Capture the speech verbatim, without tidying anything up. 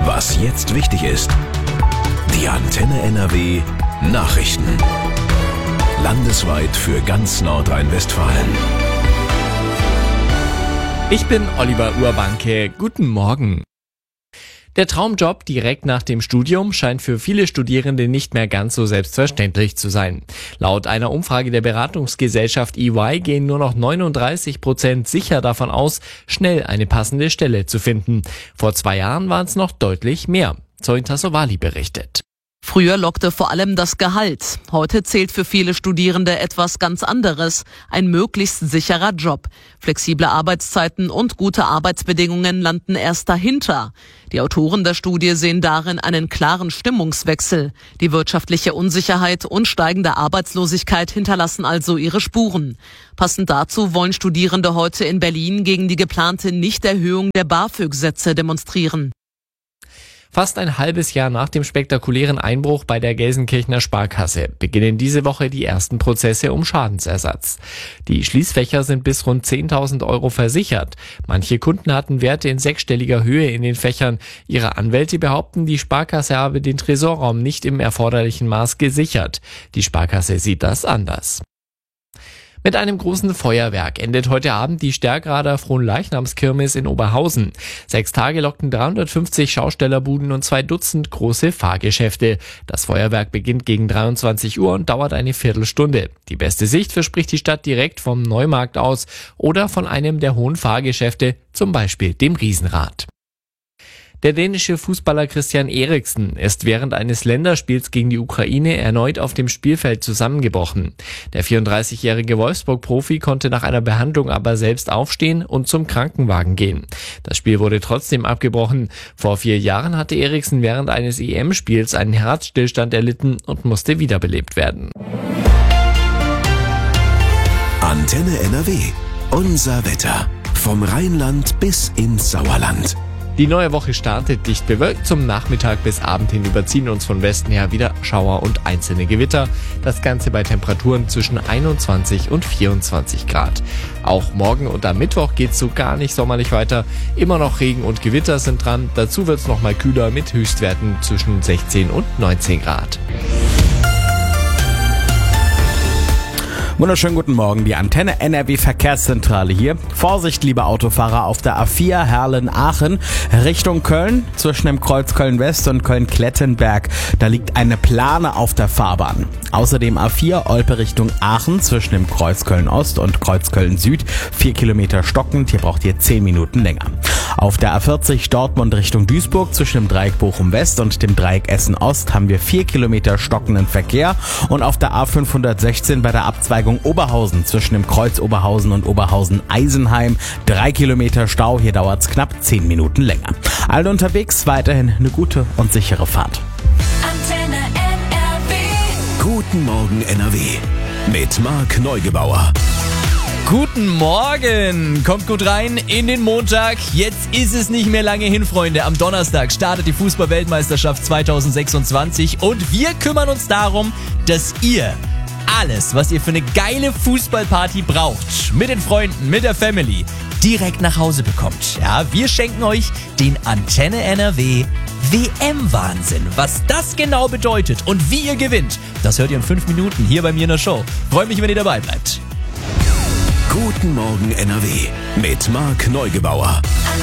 Was jetzt wichtig ist. Die Antenne N R W Nachrichten. Landesweit für ganz Nordrhein-Westfalen. Ich bin Oliver Urbanke. Guten Morgen. Der Traumjob direkt nach dem Studium scheint für viele Studierende nicht mehr ganz so selbstverständlich zu sein. Laut einer Umfrage der Beratungsgesellschaft E Y gehen nur noch neununddreißig Prozent sicher davon aus, schnell eine passende Stelle zu finden. Vor zwei Jahren waren es noch deutlich mehr. Zoin Tassovali berichtet. Früher lockte vor allem das Gehalt. Heute zählt für viele Studierende etwas ganz anderes. Ein möglichst sicherer Job. Flexible Arbeitszeiten und gute Arbeitsbedingungen landen erst dahinter. Die Autoren der Studie sehen darin einen klaren Stimmungswechsel. Die wirtschaftliche Unsicherheit und steigende Arbeitslosigkeit hinterlassen also ihre Spuren. Passend dazu wollen Studierende heute in Berlin gegen die geplante Nichterhöhung der BAföG-Sätze demonstrieren. Fast ein halbes Jahr nach dem spektakulären Einbruch bei der Gelsenkirchener Sparkasse beginnen diese Woche die ersten Prozesse um Schadensersatz. Die Schließfächer sind bis rund zehntausend Euro versichert. Manche Kunden hatten Werte in sechsstelliger Höhe in den Fächern. Ihre Anwälte behaupten, die Sparkasse habe den Tresorraum nicht im erforderlichen Maß gesichert. Die Sparkasse sieht das anders. Mit einem großen Feuerwerk endet heute Abend die Stärkrader Fronleichnamskirmes in Oberhausen. Sechs Tage lockten dreihundertfünfzig Schaustellerbuden und zwei Dutzend große Fahrgeschäfte. Das Feuerwerk beginnt gegen dreiundzwanzig Uhr und dauert eine Viertelstunde. Die beste Sicht verspricht die Stadt direkt vom Neumarkt aus oder von einem der hohen Fahrgeschäfte, zum Beispiel dem Riesenrad. Der dänische Fußballer Christian Eriksen ist während eines Länderspiels gegen die Ukraine erneut auf dem Spielfeld zusammengebrochen. Der vierunddreißigjährige Wolfsburg-Profi konnte nach einer Behandlung aber selbst aufstehen und zum Krankenwagen gehen. Das Spiel wurde trotzdem abgebrochen. Vor vier Jahren hatte Eriksen während eines E M-Spiels einen Herzstillstand erlitten und musste wiederbelebt werden. Antenne N R W. Unser Wetter. Vom Rheinland bis ins Sauerland. Die neue Woche startet dicht bewölkt. Zum Nachmittag bis Abend hin überziehen uns von Westen her wieder Schauer und einzelne Gewitter. Das Ganze bei Temperaturen zwischen einundzwanzig und vierundzwanzig Grad. Auch morgen und am Mittwoch geht's so gar nicht sommerlich weiter. Immer noch Regen und Gewitter sind dran. Dazu wird's noch mal kühler mit Höchstwerten zwischen sechzehn und neunzehn Grad. Wunderschönen guten Morgen, die Antenne N R W Verkehrszentrale hier. Vorsicht, liebe Autofahrer, auf der A vier Herrlen-Aachen Richtung Köln zwischen dem Kreuz Köln-West und Köln-Klettenberg. Da liegt eine Plane auf der Fahrbahn. Außerdem A vier Olpe Richtung Aachen zwischen dem Kreuz Köln-Ost und Kreuz Köln-Süd. Vier Kilometer stockend, hier braucht ihr zehn Minuten länger. Auf der A vierzig Dortmund Richtung Duisburg zwischen dem Dreieck Bochum-West und dem Dreieck Essen-Ost haben wir vier Kilometer stockenden Verkehr. Und auf der A fünfhundertsechzehn bei der Abzweigung Oberhausen zwischen dem Kreuz Oberhausen und Oberhausen-Eisenheim. Drei Kilometer Stau, hier dauert's knapp zehn Minuten länger. Alle unterwegs, weiterhin eine gute und sichere Fahrt. Antenne N R W. Guten Morgen N R W. Mit Marc Neugebauer. Guten Morgen! Kommt gut rein in den Montag. Jetzt ist es nicht mehr lange hin, Freunde. Am Donnerstag startet die Fußball-Weltmeisterschaft zweitausendsechsundzwanzig und wir kümmern uns darum, dass ihr alles, was ihr für eine geile Fußballparty braucht, mit den Freunden, mit der Family, direkt nach Hause bekommt. Ja, wir schenken euch den Antenne N R W W M-Wahnsinn. Was das genau bedeutet und wie ihr gewinnt, das hört ihr in fünf Minuten hier bei mir in der Show. Freut mich, wenn ihr dabei bleibt. Guten Morgen N R W mit Marc Neugebauer.